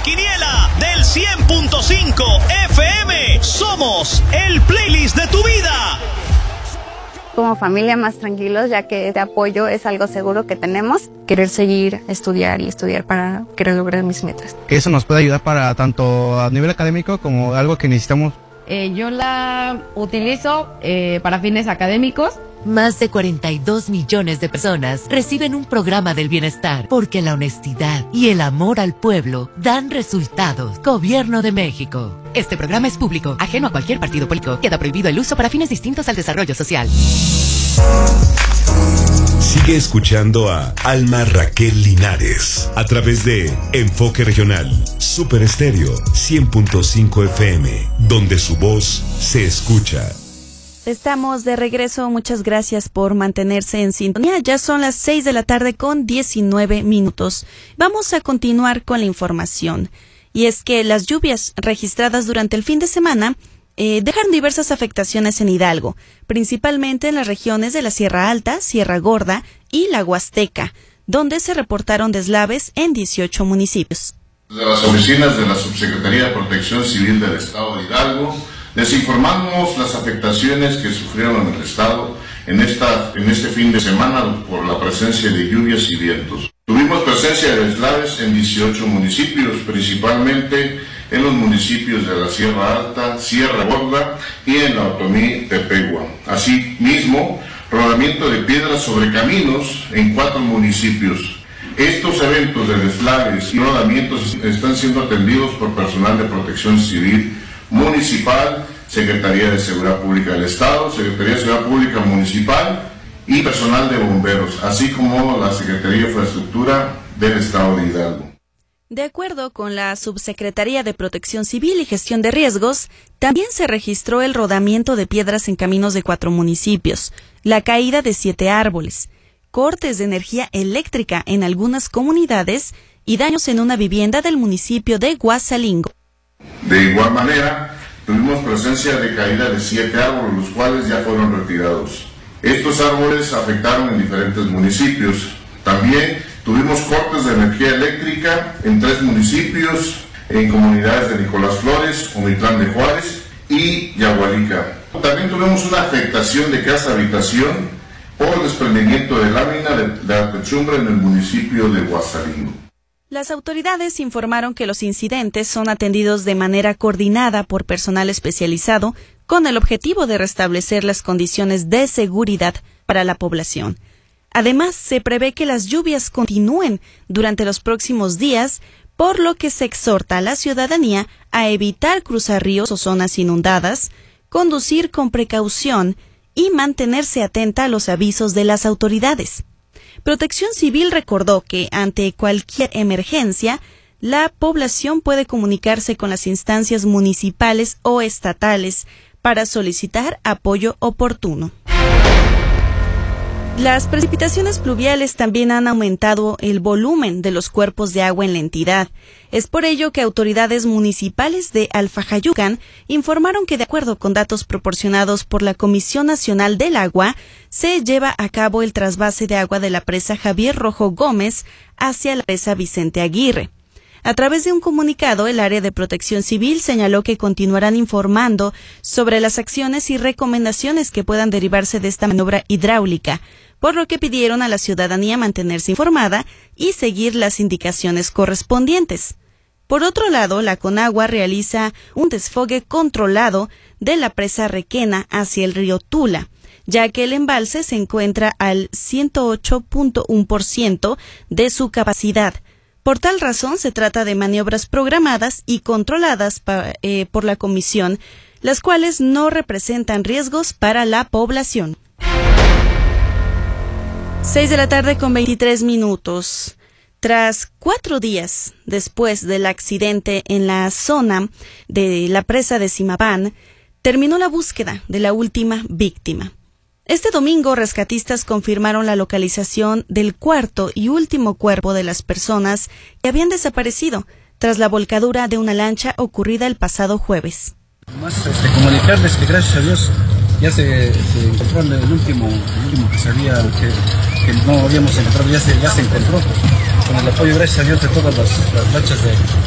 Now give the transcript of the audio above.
quiniela del 100.5 FM. Somos el playlist de tu vida. Como familia más tranquilos, ya que este apoyo es algo seguro que tenemos. Querer seguir, estudiar para querer lograr mis metas. Eso nos puede ayudar para tanto a nivel académico como algo que necesitamos. Yo la utilizo para fines académicos. Más de 42 millones de personas reciben un programa del bienestar porque la honestidad y el amor al pueblo dan resultados. Gobierno de México. Este programa es público, ajeno a cualquier partido político. Queda prohibido el uso para fines distintos al desarrollo social. Sigue escuchando a Alma Raquel Linares a través de Enfoque Regional, Super Estéreo 100.5 FM, donde su voz se escucha. Estamos de regreso, muchas gracias por mantenerse en sintonía. Ya son las 6 de la tarde con 19 minutos. Vamos a continuar con la información. Y es que las lluvias registradas durante el fin de semana dejaron diversas afectaciones en Hidalgo, principalmente en las regiones de la Sierra Alta, Sierra Gorda y la Huasteca, donde se reportaron deslaves en 18 municipios. Desde las oficinas de la Subsecretaría de Protección Civil del Estado de Hidalgo, les informamos las afectaciones que sufrieron el Estado en este fin de semana por la presencia de lluvias y vientos. Tuvimos presencia de deslaves en 18 municipios, principalmente en los municipios de la Sierra Alta, Sierra Gorda y en la Otomí Tepehua. Asimismo, rodamiento de piedras sobre caminos en 4 municipios. Estos eventos de deslaves y rodamientos están siendo atendidos por personal de Protección Civil Municipal, Secretaría de Seguridad Pública del Estado, Secretaría de Seguridad Pública Municipal y personal de bomberos, así como la Secretaría de Infraestructura del Estado de Hidalgo. De acuerdo con la Subsecretaría de Protección Civil y Gestión de Riesgos, también se registró el rodamiento de piedras en caminos de 4 municipios, la caída de 7 árboles, cortes de energía eléctrica en algunas comunidades y daños en una vivienda del municipio de Guasalingo. De igual manera, tuvimos presencia de caída de 7 árboles, los cuales ya fueron retirados. Estos árboles afectaron en diferentes municipios. También tuvimos cortes de energía eléctrica en 3 municipios, en comunidades de Nicolás Flores, Omitlán de Juárez y Yagualica. También tuvimos una afectación de casa-habitación por desprendimiento de lámina de la techumbre en el municipio de Guasalingo. Las autoridades informaron que los incidentes son atendidos de manera coordinada por personal especializado con el objetivo de restablecer las condiciones de seguridad para la población. Además, se prevé que las lluvias continúen durante los próximos días, por lo que se exhorta a la ciudadanía a evitar cruzar ríos o zonas inundadas, conducir con precaución y mantenerse atenta a los avisos de las autoridades. Protección Civil recordó que ante cualquier emergencia, la población puede comunicarse con las instancias municipales o estatales para solicitar apoyo oportuno. Las precipitaciones pluviales también han aumentado el volumen de los cuerpos de agua en la entidad. Es por ello que autoridades municipales de Alfajayucan informaron que, de acuerdo con datos proporcionados por la Comisión Nacional del Agua, se lleva a cabo el trasvase de agua de la presa Javier Rojo Gómez hacia la presa Vicente Aguirre. A través de un comunicado, el área de Protección Civil señaló que continuarán informando sobre las acciones y recomendaciones que puedan derivarse de esta maniobra hidráulica, por lo que pidieron a la ciudadanía mantenerse informada y seguir las indicaciones correspondientes. Por otro lado, la Conagua realiza un desfogue controlado de la presa Requena hacia el río Tula, ya que el embalse se encuentra al 108.1% de su capacidad. Por tal razón, se trata de maniobras programadas y controladas por la Comisión, las cuales no representan riesgos para la población. 6 de la tarde con 23 minutos. Tras 4 días después del accidente en la zona de la presa de Zimapán, terminó la búsqueda de la última víctima. Este domingo, rescatistas confirmaron la localización del cuarto y último cuerpo de las personas que habían desaparecido tras la volcadura de una lancha ocurrida el pasado jueves. Más comunicarles que gracias a Dios ya se encontró el último que sabía que no habíamos encontrado, ya se encontró con el apoyo, gracias a Dios, de todas las lanchas de